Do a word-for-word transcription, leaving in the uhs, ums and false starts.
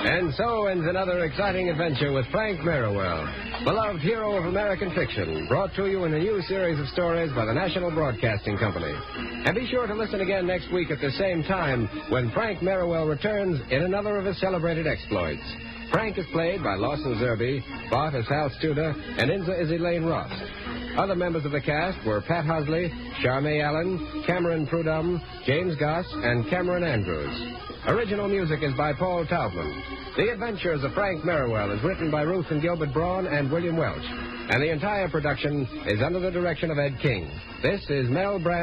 And so ends another exciting adventure with Frank Merriwell, beloved hero of American fiction, brought to you in a new series of stories by the National Broadcasting Company. And be sure to listen again next week at the same time when Frank Merriwell returns in another of his celebrated exploits. Frank is played by Lawson Zerbe, Bart as Hal Studer, and Inza is Elaine Ross. Other members of the cast were Pat Husley, Charmaine Allen, Cameron Prudhomme, James Goss, and Cameron Andrews. Original music is by Paul Taubman. The Adventures of Frank Merriwell is written by Ruth and Gilbert Braun and William Welch. And the entire production is under the direction of Ed King. This is Mel Brand.